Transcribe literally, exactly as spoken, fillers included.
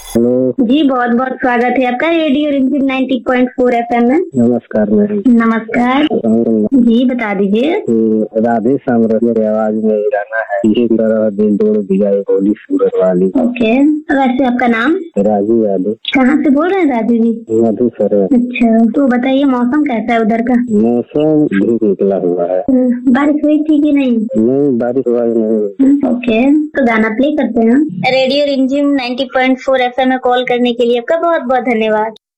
Hello जी, बहुत बहुत स्वागत है आपका रेडियो रिमझिम नाइंटी पॉइंट फोर एफएम में। नमस्कार मैडम। नमस्कार जी, बता दीजिए। तो राधे श्याम मेरी आवाज में गाना है, एक तरह दिल तोड़ दिया ये भोली सूरत वाली। ओके, वैसे आपका नाम? राजू यादव। कहाँ से बोल रहे हैं राजू जी? मधुसर। अच्छा, तो बताइए मौसम कैसा है उधर का? मौसम धूप निकला हुआ है। बारिश हुई थी कि नहीं? नहीं, बारिश हुआ ही नहीं। ओके, तो गाना प्ले करते हैं। रेडियो रिमझिम नाइंटी पॉइंट फोर एफएम में कॉल करने के लिए आपका बहुत बहुत धन्यवाद।